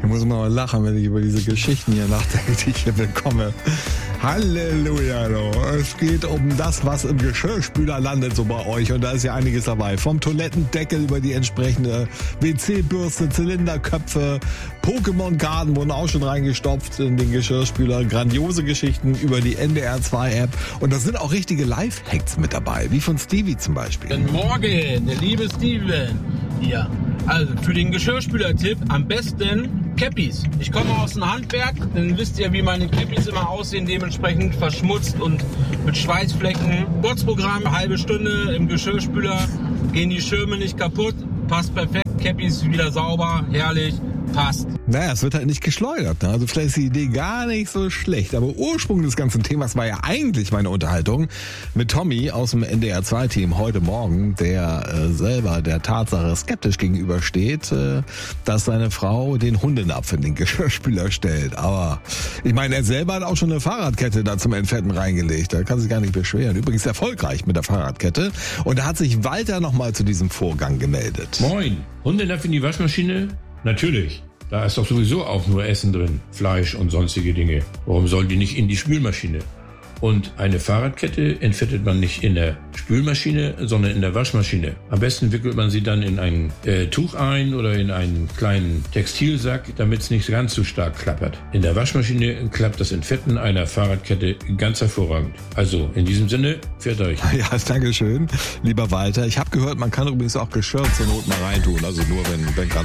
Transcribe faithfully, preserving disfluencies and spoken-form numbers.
Ich muss mal lachen, wenn ich über diese Geschichten hier nachdenke, die ich hier bekomme. Halleluja, no. Es geht um das, was im Geschirrspüler landet so bei euch. Und da ist ja einiges dabei. Vom Toilettendeckel über die entsprechende W C-Bürste, Zylinderköpfe, Pokémon-Karten wurden auch schon reingestopft in den Geschirrspüler. Grandiose Geschichten über die N D R zwei App. Und da sind auch richtige Live-Hacks mit dabei, wie von Stevie zum Beispiel. Guten Morgen, der liebe Steven. Ja, also für den Geschirrspüler-Tipp am besten Cappies. Ich komme aus dem Handwerk, dann wisst ihr, wie meine Cappies immer aussehen, dementsprechend verschmutzt und mit Schweißflecken. Kurzprogramm, eine halbe Stunde im Geschirrspüler, gehen die Schirme nicht kaputt, passt perfekt, Cappies wieder sauber, herrlich, passt. Naja, es wird halt nicht geschleudert. Ne? Also vielleicht ist die Idee gar nicht so schlecht. Aber Ursprung des ganzen Themas war ja eigentlich meine Unterhaltung mit Tommy aus dem N D R zwei Team heute Morgen, der äh, selber der Tatsache skeptisch gegenübersteht, äh, dass seine Frau den Hundenapf in den Geschirrspüler stellt. Aber ich meine, er selber hat auch schon eine Fahrradkette da zum Entfetten reingelegt. Da kann sich gar nicht beschweren. Übrigens erfolgreich mit der Fahrradkette. Und da hat sich Walter nochmal zu diesem Vorgang gemeldet. Moin, Hundenapf in die Waschmaschine? Natürlich. Da ist doch sowieso auch nur Essen drin, Fleisch und sonstige Dinge. Warum sollen die nicht in die Spülmaschine? Und eine Fahrradkette entfettet man nicht in der Spülmaschine, sondern in der Waschmaschine. Am besten wickelt man sie dann in ein äh, Tuch ein oder in einen kleinen Textilsack, damit es nicht ganz so stark klappert. In der Waschmaschine klappt das Entfetten einer Fahrradkette ganz hervorragend. Also in diesem Sinne, fährt euch. Ja, danke schön, lieber Walter. Ich habe gehört, man kann übrigens auch Geschirr zur Not mal reintun. Also nur wenn, wenn gerade